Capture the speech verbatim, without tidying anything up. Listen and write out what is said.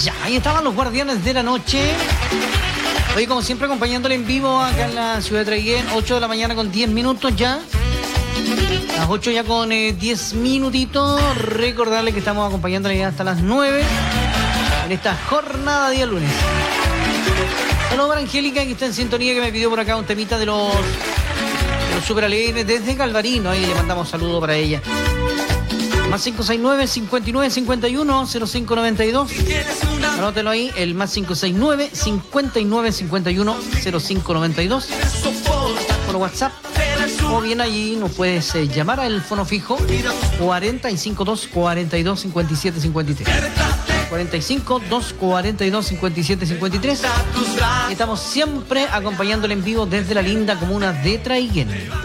Ya, ahí estaban los Guardianes de la Noche. Hoy, como siempre, acompañándole en vivo acá en la ciudad de Traiguén, ocho de la mañana con diez minutos ya. Las ocho ya con eh, diez minutitos. Recordarle que estamos acompañándole ya hasta las nueve en esta jornada día lunes. Saludos para Angélica, que está en sintonía, que me pidió por acá un temita de los, de los super alegres desde Calvarino. Ahí le mandamos saludos para ella. Más cinco seis nueve, cincuenta y nueve, cincuenta y uno, cero cinco noventa y dos. Anótelo ahí, el más cinco seis nueve, cincuenta y nueve, cincuenta y uno, cero cinco noventa y dos. Por WhatsApp. O bien allí nos puedes eh, llamar al fono fijo cuarenta y cinco, dos cuarenta y dos, cincuenta y siete, cincuenta y tres. cuarenta y cinco, dos cuarenta y dos, cincuenta y siete, cincuenta y tres. Estamos siempre acompañándole en vivo desde la linda comuna de Traiguén.